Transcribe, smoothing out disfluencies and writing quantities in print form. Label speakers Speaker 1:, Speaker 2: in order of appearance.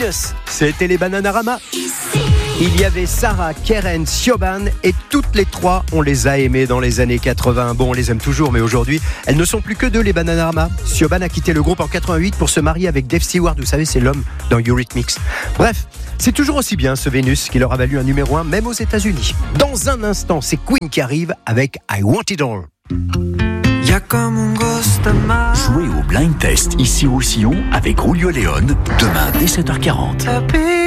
Speaker 1: Venus, c'était les Bananarama. Il y avait Sarah, Keren, Siobhan et toutes les trois, on les a aimées dans les années 80. Bon, on les aime toujours, mais aujourd'hui, elles ne sont plus que deux, les Bananarama. Siobhan a quitté le groupe en 88 pour se marier avec Dave Stewart, vous savez, c'est l'homme dans Eurythmics. Bref, c'est toujours aussi bien ce Venus qui leur a valu un numéro 1 même aux États-Unis. Dans un instant, c'est Queen qui arrive avec I Want It All.
Speaker 2: Jouez au Blind Test ici au Sillon avec Julio Leon demain dès 7h40.